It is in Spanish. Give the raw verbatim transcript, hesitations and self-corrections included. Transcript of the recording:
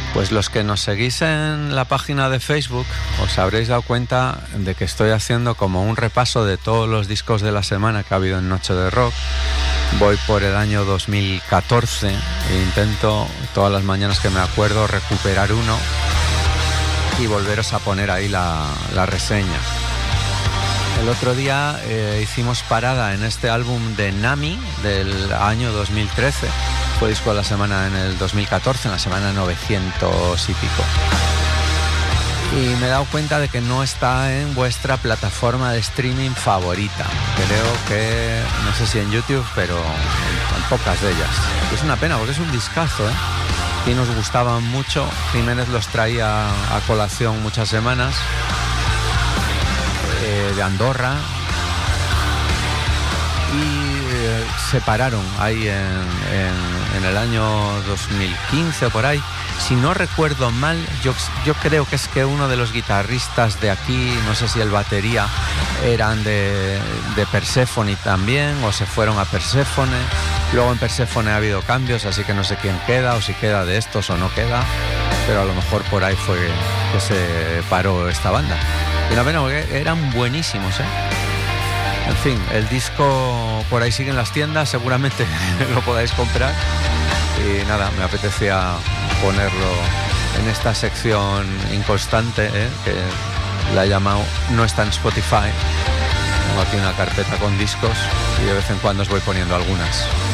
Pues los que nos seguís en la página de Facebook os habréis dado cuenta de que estoy haciendo como un repaso de todos los discos de la semana que ha habido en Noche de Rock. Voy por el año dos mil catorce e intento todas las mañanas que me acuerdo recuperar uno y volveros a poner ahí la, la reseña. El otro día eh, hicimos parada en este álbum de Nami del año dos mil trece. Fue disco de la semana en el dos mil catorce, en la semana novecientos y pico. Y me he dado cuenta de que no está en vuestra plataforma de streaming favorita. Creo que, no sé si en YouTube, pero en pocas de ellas. Es una pena porque es un discazo, ¿eh? Y nos gustaban mucho. Jiménez los traía a colación muchas semanas. Eh, de Andorra. Y eh, se pararon ahí en, en, en el año dos mil quince, por ahí. Si no recuerdo mal, yo, yo creo que es que uno de los guitarristas de aquí, no sé si el batería, eran de, de Persephone también, o se fueron a Persephone. Luego en Persephone ha habido cambios, así que no sé quién queda, o si queda de estos o no queda, pero a lo mejor por ahí fue que se paró esta banda. Y una pena porque eran buenísimos, ¿eh? En fin, el disco por ahí sigue en las tiendas, seguramente lo podáis comprar. Y nada, me apetecía ponerlo en esta sección inconstante, ¿eh? Que la he llamado No está en Spotify. Tengo aquí una carpeta con discos y de vez en cuando os voy poniendo algunas.